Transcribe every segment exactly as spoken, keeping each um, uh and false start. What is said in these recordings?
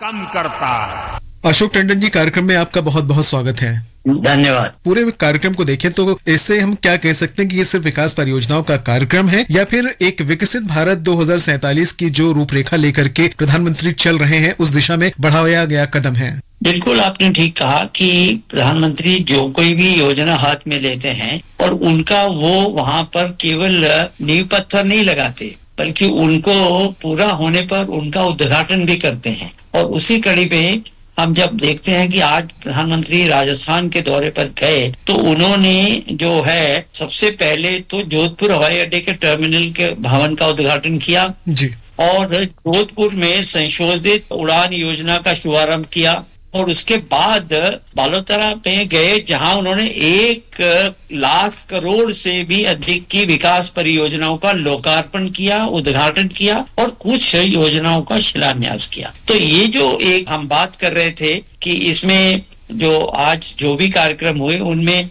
कम करता है। अशोक टंडन जी, कार्यक्रम में आपका बहुत बहुत स्वागत है। धन्यवाद। पूरे कार्यक्रम को देखें तो इससे हम क्या कह सकते हैं कि ये सिर्फ विकास परियोजनाओं का कार्यक्रम है या फिर एक विकसित भारत दो हज़ार सैंतालीस की जो रूपरेखा लेकर के प्रधानमंत्री चल रहे हैं उस दिशा में बढ़ाया गया कदम है? बिल्कुल आपने ठीक कहा कि प्रधानमंत्री जो कोई भी योजना हाथ में लेते हैं और उनका वो वहाँ पर केवल नींव पत्थर नहीं लगाते बल्कि उनको पूरा होने पर उनका उद्घाटन भी करते हैं। और उसी कड़ी में हम जब देखते हैं कि आज प्रधानमंत्री राजस्थान के दौरे पर गए तो उन्होंने जो है सबसे पहले तो जोधपुर हवाई अड्डे के टर्मिनल के भवन का उद्घाटन किया जी। और जोधपुर में संशोधित उड़ान योजना का शुभारंभ किया और उसके बाद बालोतरा में गए जहां उन्होंने एक लाख करोड़ से भी अधिक की विकास परियोजनाओं का लोकार्पण किया, उद्घाटन किया और कुछ योजनाओं का शिलान्यास किया। तो ये जो एक हम बात कर रहे थे कि इसमें जो आज जो भी कार्यक्रम हुए उनमें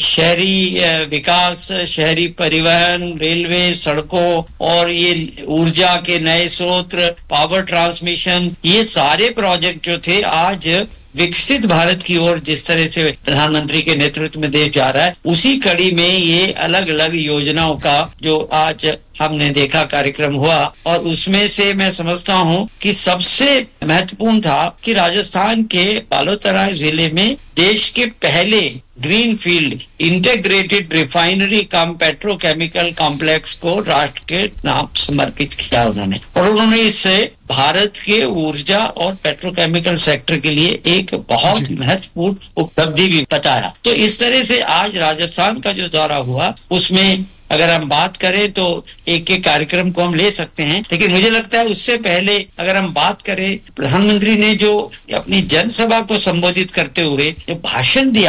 शहरी विकास, शहरी परिवहन, रेलवे, सड़कों और ये ऊर्जा के नए स्रोत, पावर ट्रांसमिशन, ये सारे प्रोजेक्ट जो थे आज विकसित भारत की ओर जिस तरह से प्रधानमंत्री के नेतृत्व में देश जा रहा है उसी कड़ी में ये अलग अलग योजनाओं का जो आज हमने देखा कार्यक्रम हुआ और उसमें से मैं समझता हूँ कि सबसे महत्वपूर्ण था कि राजस्थान के बालोतरा जिले में देश के पहले ग्रीन फील्ड इंटीग्रेटेड रिफाइनरी कम पेट्रोकेमिकल कॉम्प्लेक्स को राष्ट्र के नाम समर्पित किया उन्होंने और उन्होंने इससे भारत के ऊर्जा और पेट्रोकेमिकल सेक्टर के लिए एक बहुत महत्वपूर्ण उपलब्धि भी बताया। तो इस तरह से आज राजस्थान का जो दौरा हुआ उसमें अगर हम बात करें तो एक एक कार्यक्रम को हम ले सकते हैं, लेकिन मुझे लगता है उससे पहले अगर हम बात करें प्रधानमंत्री ने जो अपनी जनसभा को संबोधित करते हुए जो भाषण दिया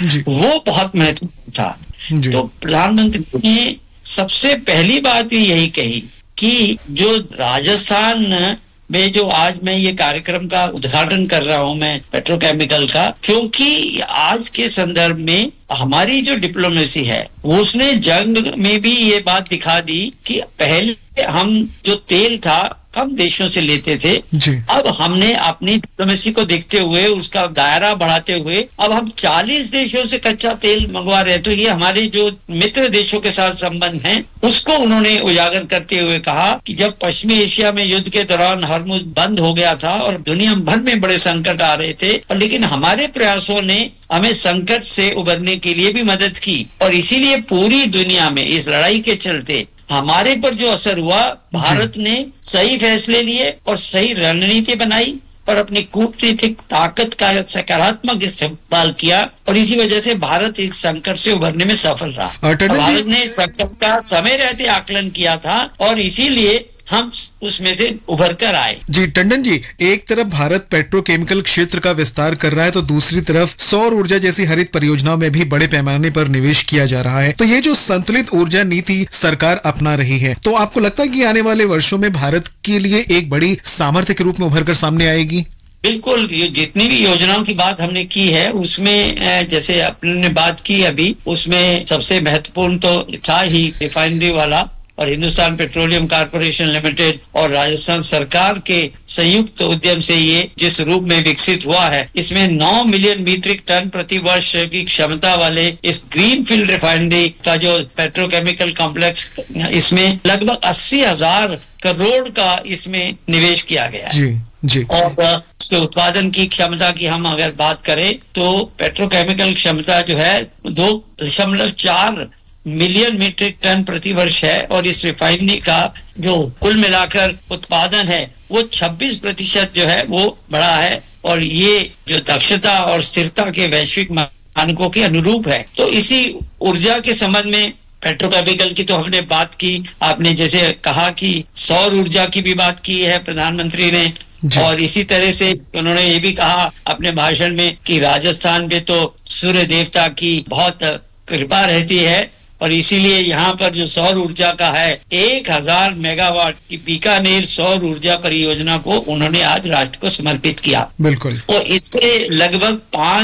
वो बहुत महत्वपूर्ण था। तो प्रधानमंत्री ने सबसे पहली बात भी यही कही कि जो राजस्थान में जो आज मैं ये कार्यक्रम का उद्घाटन कर रहा हूं मैं पेट्रोकेमिकल का, क्योंकि आज के संदर्भ में हमारी जो डिप्लोमेसी है उसने जंग में भी ये बात दिखा दी कि पहले हम जो तेल था कम देशों से लेते थे, अब हमने अपनी डिप्लोमेसी को देखते हुए उसका दायरा बढ़ाते हुए अब हम चालीस देशों से कच्चा तेल मंगवा रहे हैं। तो ये हमारे जो मित्र देशों के साथ संबंध हैं उसको उन्होंने उजागर करते हुए कहा कि जब पश्चिमी एशिया में युद्ध के दौरान हॉर्मुज़ बंद हो गया था और दुनिया भर में बड़े संकट आ रहे थे, लेकिन हमारे प्रयासों ने हमें संकट से उबरने के लिए भी मदद की और इसीलिए पूरी दुनिया में इस लड़ाई के चलते हमारे पर जो असर हुआ भारत ने सही फैसले लिए और सही रणनीति बनाई और अपनी कूटनीतिक ताकत का सकारात्मक इस्तेमाल किया और इसी वजह से भारत इस संकट से उभरने में सफल रहा। भारत ने संकट का समय रहते आकलन किया था और इसीलिए हम उसमें से उभर कर आए। जी टंडन जी, एक तरफ भारत पेट्रोकेमिकल क्षेत्र का विस्तार कर रहा है तो दूसरी तरफ सौर ऊर्जा जैसी हरित परियोजनाओं में भी बड़े पैमाने पर निवेश किया जा रहा है। तो ये जो संतुलित ऊर्जा नीति सरकार अपना रही है तो आपको लगता है कि आने वाले वर्षों में भारत के लिए एक बड़ी सामर्थ्य के रूप में उभर कर सामने आएगी? बिल्कुल, जितनी भी योजनाओं की बात हमने की है उसमें जैसे आपने बात की अभी उसमें सबसे महत्वपूर्ण तो था ही रिफाइनरी वाला और हिंदुस्तान पेट्रोलियम कॉर्पोरेशन लिमिटेड और राजस्थान सरकार के संयुक्त उद्यम से ये जिस रूप में विकसित हुआ है इसमें नौ मिलियन मीट्रिक टन प्रति वर्ष की क्षमता वाले इस ग्रीन फील्ड रिफाइनरी का जो पेट्रोकेमिकल कॉम्प्लेक्स इसमें लगभग अस्सी हजार करोड़ का इसमें निवेश किया गया है। जी, जी। और इसके उत्पादन की क्षमता की हम अगर बात करें तो पेट्रोकेमिकल क्षमता जो है दो दशमलव चार मिलियन मीट्रिक टन प्रति वर्ष है और इस रिफाइनरी का जो कुल मिलाकर उत्पादन है वो छब्बीस प्रतिशत जो है वो बढ़ा है और ये जो दक्षता और स्थिरता के वैश्विक मानकों के अनुरूप है। तो इसी ऊर्जा के संबंध में पेट्रोकेमिकल की तो हमने बात की, आपने जैसे कहा कि सौर ऊर्जा की भी बात की है प्रधानमंत्री ने और इसी तरह से उन्होंने ये भी कहा अपने भाषण में कि राजस्थान पे तो सूर्य देवता की बहुत कृपा रहती है और इसीलिए यहाँ पर जो सौर ऊर्जा का है एक हजार मेगावाट की बीकानेर सौर ऊर्जा परियोजना को उन्होंने आज राष्ट्र को समर्पित किया। बिल्कुल। और इससे लगभग पांच